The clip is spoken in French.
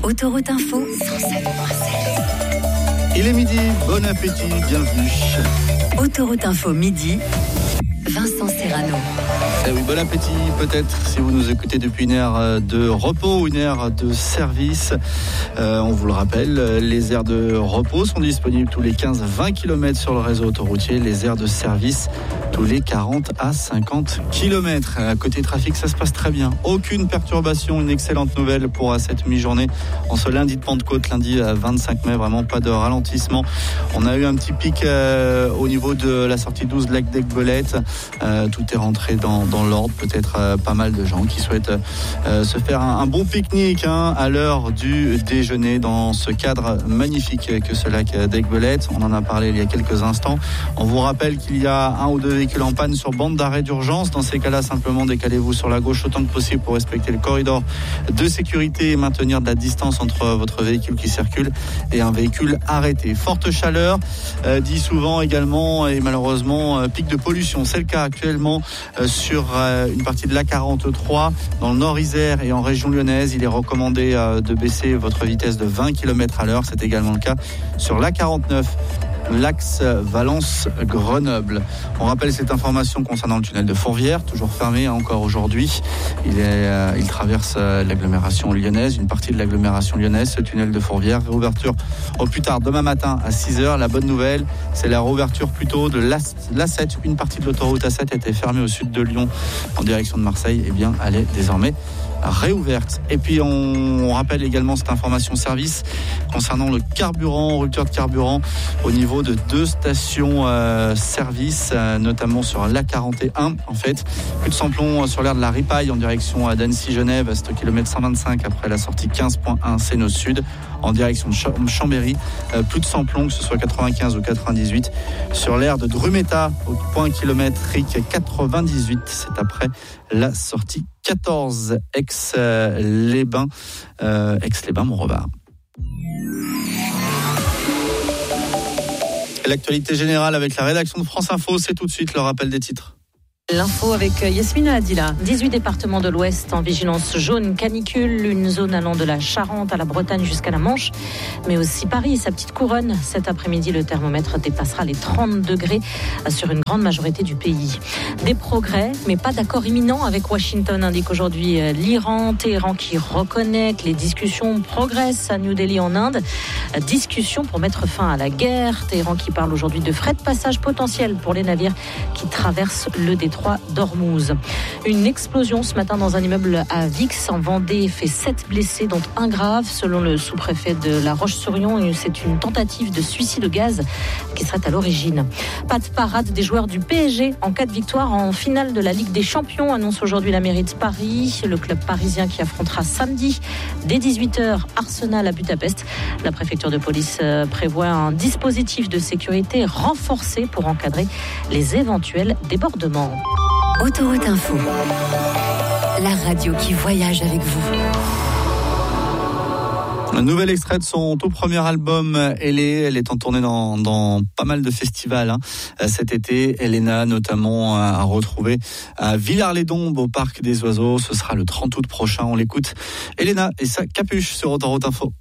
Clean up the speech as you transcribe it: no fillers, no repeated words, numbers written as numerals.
Autoroute Info 107.7. Il est midi, bon appétit, bienvenue. Autoroute Info midi, Vincent Serrano. Eh oui, bon appétit peut-être si vous nous écoutez depuis une aire de repos, une aire de service. On vous le rappelle, les aires de repos sont disponibles tous les 15-20 km sur le réseau autoroutier. Les aires de service tous les 40 à 50 km. Côté trafic, ça se passe très bien. Aucune perturbation, une excellente nouvelle pour cette mi-journée. En ce lundi de Pentecôte, lundi 25 mai, vraiment pas de ralentissement. On a eu un petit pic au niveau de la sortie 12 de Lac d'Aiguebelette. Tout est rentré dans l'ordre. Peut-être pas mal de gens qui souhaitent se faire un bon pique-nique à l'heure du déjeuner dans ce cadre magnifique que ce lac d'Aiguebelette. On en a parlé il y a quelques instants. On vous rappelle qu'il y a un ou deux véhicules en panne sur bande d'arrêt d'urgence. Dans ces cas-là, simplement décalez-vous sur la gauche autant que possible pour respecter le corridor de sécurité et maintenir de la distance entre votre véhicule qui circule et un véhicule arrêté. Forte chaleur, dit souvent également, et malheureusement pic de pollution. C'est le cas actuellement sur une partie de l'A43 dans le Nord Isère et en région lyonnaise. Il est recommandé de baisser votre vitesse de 20 km à l'heure. C'est également le cas sur l'A49. L'axe Valence-Grenoble. On rappelle cette information concernant le tunnel de Fourvière, toujours fermé encore aujourd'hui. Il traverse l'agglomération lyonnaise, une partie de l'agglomération lyonnaise, ce tunnel de Fourvière. Réouverture au plus tard demain matin à 6h. La bonne nouvelle, c'est la réouverture plutôt de l'A7. Une partie de l'autoroute A7 était fermée au sud de Lyon en direction de Marseille. Eh bien, elle est désormais réouverte. Et puis on rappelle également cette information service concernant le carburant, rupture de carburant au niveau de deux stations service, notamment sur l'A41 en fait. Plus de samplon sur l'aire de la Ripaille en direction d'Annecy-Genève, c'est au kilomètre 125 après la sortie 15.1 Sénos Sud en direction de Chambéry. Plus de samplon, que ce soit 95 ou 98 sur l'aire de Drumeta au point kilométrique 98, c'est après la sortie 14 Aix-les-Bains, Montrebard. L'actualité générale avec la rédaction de France Info, c'est tout de suite le rappel des titres. L'info avec Yasmina Adila. 18 départements de l'Ouest en vigilance jaune canicule, une zone allant de la Charente à la Bretagne jusqu'à la Manche, mais aussi Paris et sa petite couronne. Cet après-midi, le thermomètre dépassera les 30 degrés sur une grande majorité du pays. Des progrès, mais pas d'accord imminent avec Washington, indique aujourd'hui l'Iran. Téhéran qui reconnaît que les discussions progressent à New Delhi en Inde. Discussions pour mettre fin à la guerre. Téhéran qui parle aujourd'hui de frais de passage potentiels pour les navires qui traversent le détroit d'Ormuz. Une explosion ce matin dans un immeuble à Vix en Vendée fait 7 blessés dont un grave. Selon le sous-préfet de La Roche-sur-Yon, c'est une tentative de suicide au gaz qui serait à l'origine. Pas de parade des joueurs du PSG en cas de victoire en finale de la Ligue des Champions, annonce aujourd'hui la mairie de Paris. Le club parisien qui affrontera samedi dès 18h Arsenal à Budapest. La préfecture de police prévoit un dispositif de sécurité renforcé pour encadrer les éventuels débordements. Autoroute Info, la radio qui voyage avec vous. Un nouvel extrait de son tout premier album, elle est en tournée dans pas mal de festivals cet été. Elena notamment a retrouvé à Villars-les-Dombes au Parc des Oiseaux. Ce sera le 30 août prochain. On l'écoute. Elena et sa capuche sur Autoroute Info.